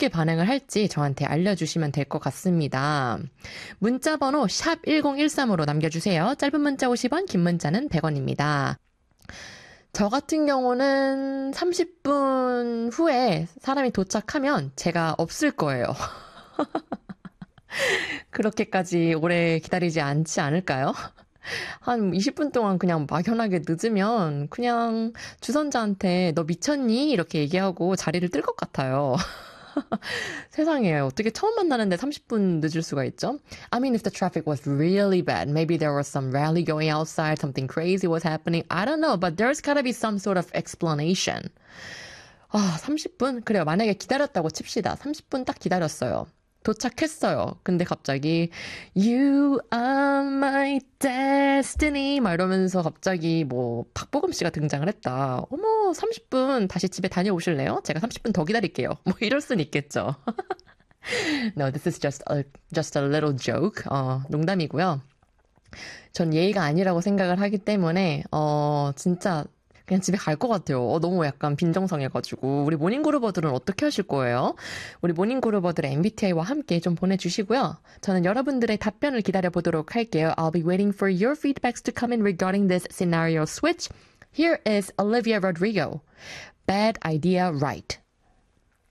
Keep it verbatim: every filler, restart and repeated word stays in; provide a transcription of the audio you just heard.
어떻게 반응을 할지 저한테 알려주시면 될 것 같습니다. 문자번호 샵 일공일삼으로 남겨주세요. 짧은 문자 오십 원, 긴 문자는 백 원입니다. 저 같은 경우는 삼십 분 후에 사람이 도착하면 제가 없을 거예요. 그렇게까지 오래 기다리지 않지 않을까요? 한 이십 분 동안 그냥 막연하게 늦으면 그냥 주선자한테 너 미쳤니? 이렇게 얘기하고 자리를 뜰 것 같아요. 세상에 어떻게 처음 만나는데 삼십 분 늦을 수가 있죠? I mean, if the traffic was really bad, maybe there was some rally going outside, something crazy was happening. I don't know, but there's gotta be some sort of explanation. 아, 삼십 분? 그래요. 만약에 기다렸다고 칩시다. 삼십 분 딱 기다렸어요. 도착했어요. 근데 갑자기 You are my destiny 막 이러면서 갑자기 뭐 박보검 씨가 등장을 했다. 어머 삼십 분 다시 집에 다녀오실래요? 제가 삼십 분 더 기다릴게요. 뭐 이럴 순 있겠죠. No, this is just a, just a little joke. 어, 농담이고요. 전 예의가 아니라고 생각을 하기 때문에 어 진짜 그냥 집에 갈 것 같아요. 어, 너무 약간 빈정상해가지고. 우리 모닝그루버들은 어떻게 하실 거예요? 우리 모닝그루버들의 엠비티아이와 함께 좀 보내주시고요. 저는 여러분들의 답변을 기다려보도록 할게요. I'll be waiting for your feedbacks to come in regarding this scenario switch. Here is Olivia Rodrigo. Bad idea, right.